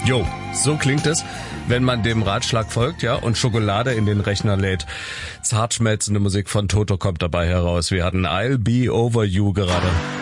Jo, so klingt es, wenn man dem Ratschlag folgt, ja, und Schokolade in den Rechner lädt. Zart schmelzende Musik von Toto kommt dabei heraus. Wir hatten I'll Be Over You gerade.